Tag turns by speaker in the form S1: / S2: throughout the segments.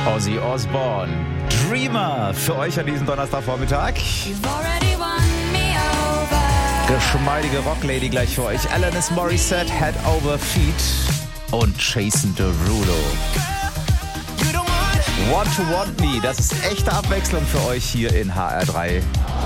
S1: Ozzy Osbourne, Dreamer, für euch an diesem Donnerstagvormittag. Geschmeidige Rocklady gleich für euch. Alanis Morissette, Head Over Feet und Jason Derulo. Want to Want Me, das ist echte Abwechslung für euch hier in HR3.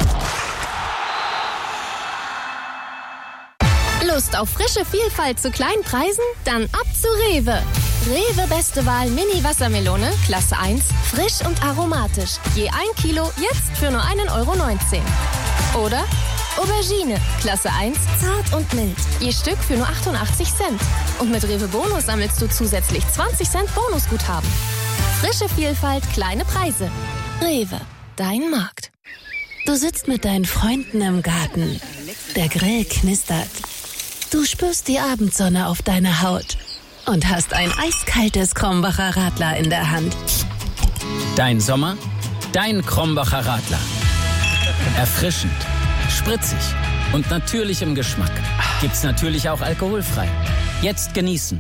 S2: Lust auf frische Vielfalt zu kleinen Preisen? Dann ab zu Rewe. Rewe Beste Wahl Mini Wassermelone, Klasse 1, frisch und aromatisch. Je 1 Kilo, jetzt für nur 1,19 €. Oder Aubergine, Klasse 1, zart und mild. Je Stück für nur 88 Cent. Und mit Rewe Bonus sammelst du zusätzlich 20 Cent Bonusguthaben. Frische Vielfalt, kleine Preise. Rewe, dein Markt.
S3: Du sitzt mit deinen Freunden im Garten. Der Grill knistert. Du spürst die Abendsonne auf deiner Haut und hast ein eiskaltes Krombacher Radler in der Hand.
S4: Dein Sommer, dein Krombacher Radler. Erfrischend, spritzig und natürlich im Geschmack. Gibt's natürlich auch alkoholfrei. Jetzt genießen.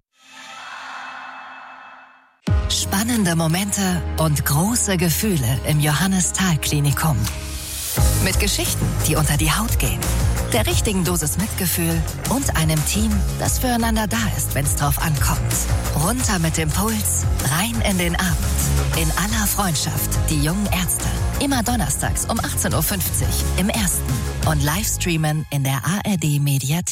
S5: Spannende Momente und große Gefühle im Johannes-Thal-Klinikum. Mit Geschichten, die unter die Haut gehen, der richtigen Dosis Mitgefühl und einem Team, das füreinander da ist, wenn es drauf ankommt. Runter mit dem Puls, rein in den Abend. In aller Freundschaft, die jungen Ärzte. Immer donnerstags um 18:50 Uhr im Ersten und Livestreamen in der ARD Mediathek.